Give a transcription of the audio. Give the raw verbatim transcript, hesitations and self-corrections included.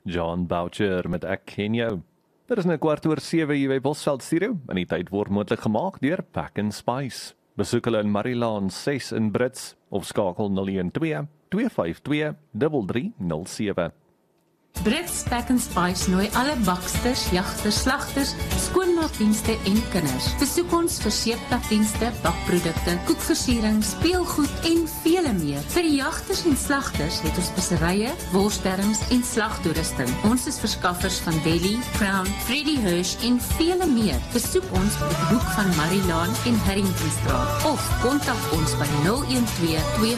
John Boucher met Ek ken jou. Dit is nou kwart oor sewe hier by Bosveld Studio, en die tyd word moontlik gemaak deur Pack and Spice. Besoek hulle in Marilaan ses in Brits, of skakel nul een twee, twee vyf twee, drie drie nul sewe. Brits Pack and Spice nooi alle baksters, jagters, slagters, skoonmaakdienste en kinders. Besoek ons vir seeptakdienste, bakprodukte, koekversiering, speelgoed en vele meer. Vir die jagters en slagters het ons speserye, worsterings en slagtoerusting. Ons is verskaffers van Deli, Crown, Freddy Hirsch en vele meer. Besoek ons op die hoek van Marilaan en Harringtonstraat of kontak ons by nul een twee, twee